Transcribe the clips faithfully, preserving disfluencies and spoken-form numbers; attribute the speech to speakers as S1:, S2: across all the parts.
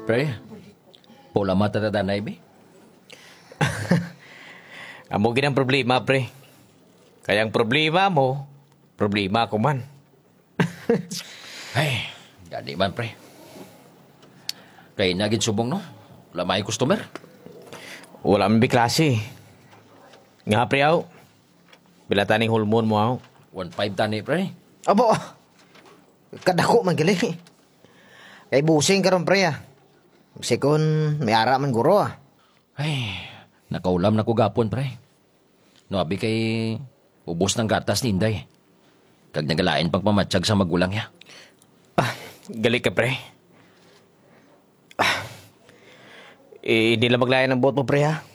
S1: Pre, pula mata na danay, be.
S2: Amo ginang problema, pre. Kayang problema mo, problema ko man.
S1: Ay, gani man, pre. Kaya naging subong, no? Wala may customer.
S2: Wala man bi klase. Nga, pre, aw. Bilataning hulmon mo, aw.
S1: one five tani, pre.
S3: Abo, kadako man gali. Kay busing karon pre ah. Sikon may ara man guro ah.
S1: Ay, nakaulam na ko gapon, pre. No, abi kay ubos ng gatas ni Inday. Kag nagalain pang pamatsyag sa magulang ya.
S2: Ah, gali ka, pre. Ah, eh, hindi lang maglayan ng bot mo, pre, ha?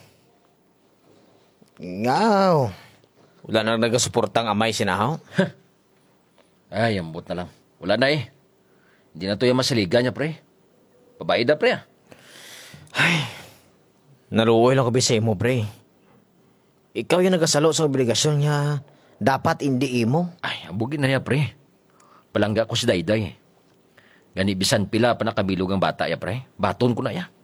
S3: Ngaw.
S2: Wala nang nagasuportang amay sinahaw.
S1: Ay, ambot na lang. Wala na eh. Hindi na to yung masaliga niya, pre. Babae da, pre, ah.
S2: Naluoy lang ko bisay mo, pre.
S3: Ikaw yung nagasalo sa obligasyon niya. Dapat hindi imo.
S1: Ay, abugin na niya, pre. Palangga ko si Dayday. Gani bisan pila pa nakabilog ang bata ya, pre. Baton ko na ya.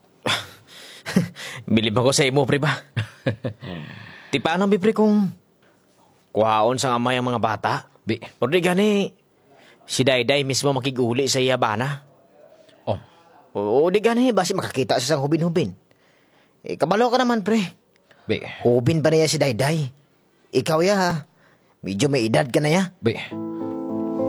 S2: Bilib ako sa imo, pre ba? Ti paano, bi, pre, kung kuhaon sa amay ang mga bata?
S1: Bi,
S2: O di gani, si Dayday mismo makiguli sa iya bana.
S1: oh,
S3: O di gani, basi makakita sa isang hubin-hubin. Eh, kabalo ka naman, pre.
S1: bi,
S3: Hubin ba niya si Dayday? Ikaw ya ha? Medyo may edad ka na ya.
S1: bi.